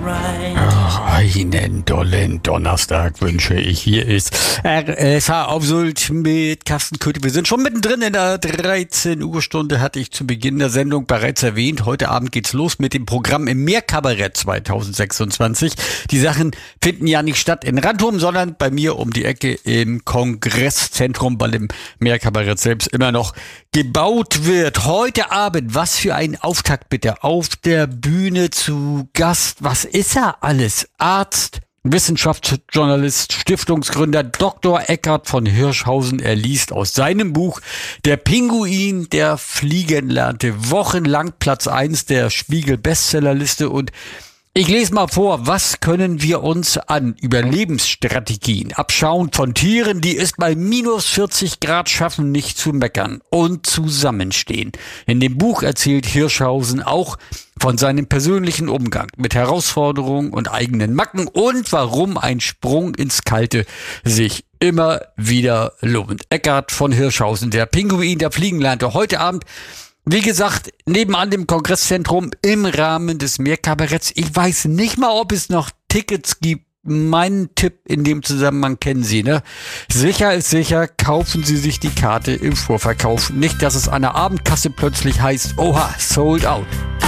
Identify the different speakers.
Speaker 1: Einen dollen Donnerstag wünsche ich. Hier ist RSH auf Sylt mit Carsten Köthe. Wir sind schon mittendrin in der 13 Uhr Stunde, hatte ich zu Beginn der Sendung bereits erwähnt. Heute Abend geht's los mit dem Programm im Meerkabarett 2026. Die Sachen finden ja nicht statt in Rantum, sondern bei mir um die Ecke im Kongresszentrum, weil im Meerkabarett selbst immer noch gebaut wird. Heute Abend, was für ein Auftakt bitte. Auf der Bühne zu Gast, was ist er alles? Arzt, Wissenschaftsjournalist, Stiftungsgründer Dr. Eckhard von Hirschhausen. Er liest aus seinem Buch Der Pinguin, der fliegen lernte. Wochenlang Platz 1 der Spiegel-Bestsellerliste. Und ich lese mal vor, was können wir uns an Überlebensstrategien abschauen von Tieren, die es bei minus 40 Grad schaffen, nicht zu meckern und zusammenstehen. In dem Buch erzählt Hirschhausen auch von seinem persönlichen Umgang mit Herausforderungen und eigenen Macken und warum ein Sprung ins Kalte sich immer wieder lohnt. Eckhard von Hirschhausen, der Pinguin, der fliegen lernte, heute Abend. Wie gesagt, nebenan dem Kongresszentrum im Rahmen des Meerkabaretts. Ich weiß nicht mal, ob es noch Tickets gibt. Meinen Tipp in dem Zusammenhang kennen Sie, ne? Sicher ist sicher, kaufen Sie sich die Karte im Vorverkauf. Nicht, dass es an der Abendkasse plötzlich heißt, oha, sold out.